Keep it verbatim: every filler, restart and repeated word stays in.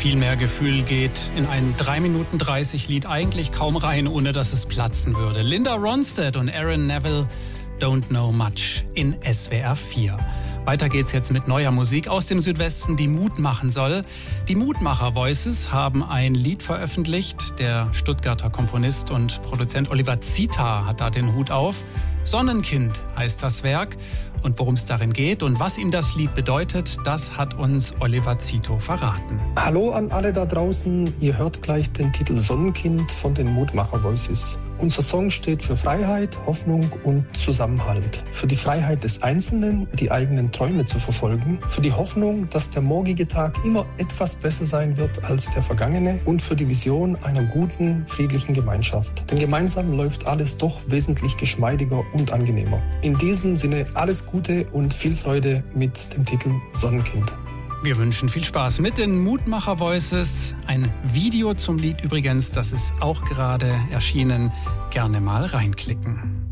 Viel mehr Gefühl geht in ein drei Minuten dreißig Lied eigentlich kaum rein, ohne dass es platzen würde. Linda Ronstadt und Aaron Neville, Don't Know Much in S W R vier. Weiter geht's jetzt mit neuer Musik aus dem Südwesten, die Mut machen soll. Die Mutmacher Voices haben ein Lied veröffentlicht. Der Stuttgarter Komponist und Produzent Oliver Zita hat da den Hut auf. Sonnenkind heißt das Werk. Und worum es darin geht und was ihm das Lied bedeutet, das hat uns Oliver Zito verraten. Hallo an alle da draußen. Ihr hört gleich den Titel Sonnenkind von den Mutmacher Voices. Unser Song steht für Freiheit, Hoffnung und Zusammenhalt. Für die Freiheit des Einzelnen, die eigenen Träume zu verfolgen. Für die Hoffnung, dass der morgige Tag immer etwas besser sein wird als der vergangene. Und für die Vision einer guten, friedlichen Gemeinschaft. Denn gemeinsam läuft alles doch wesentlich geschmeidiger und angenehmer. In diesem Sinne alles Gute und viel Freude mit dem Titel Sonnenkind. Wir wünschen viel Spaß mit den Mutmacher Voices. Ein Video zum Lied übrigens, das ist auch gerade erschienen. Gerne mal reinklicken.